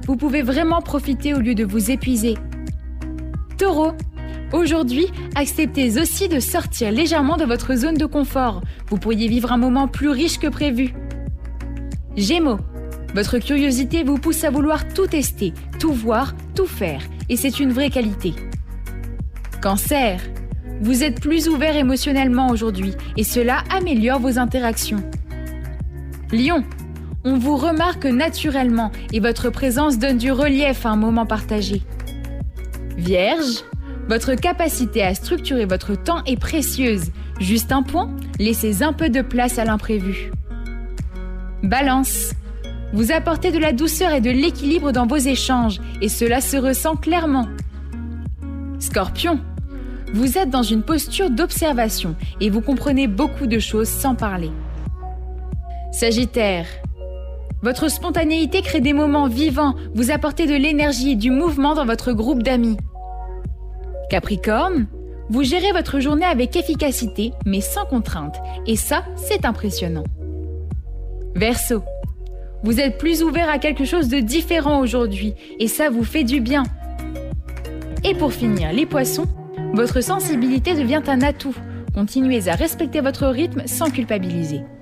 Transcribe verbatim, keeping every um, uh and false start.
vous pouvez vraiment profiter au lieu de vous épuiser. Taureau, aujourd'hui, acceptez aussi de sortir légèrement de votre zone de confort. Vous pourriez vivre un moment plus riche que prévu. Gémeaux, votre curiosité vous pousse à vouloir tout tester, tout voir, tout faire, et c'est une vraie qualité. Cancer, vous êtes plus ouvert émotionnellement aujourd'hui, et cela améliore vos interactions. Lion, on vous remarque naturellement, et votre présence donne du relief à un moment partagé. Vierge, votre capacité à structurer votre temps est précieuse. Juste un point, laissez un peu de place à l'imprévu. Balance, vous apportez de la douceur et de l'équilibre dans vos échanges, et cela se ressent clairement. Scorpion, vous êtes dans une posture d'observation et vous comprenez beaucoup de choses sans parler. Sagittaire, votre spontanéité crée des moments vivants, vous apportez de l'énergie et du mouvement dans votre groupe d'amis. Capricorne, vous gérez votre journée avec efficacité, mais sans contrainte, et ça, c'est impressionnant. Verseau, vous êtes plus ouvert à quelque chose de différent aujourd'hui, et ça vous fait du bien. Et pour finir, les poissons, votre sensibilité devient un atout. Continuez à respecter votre rythme sans culpabiliser.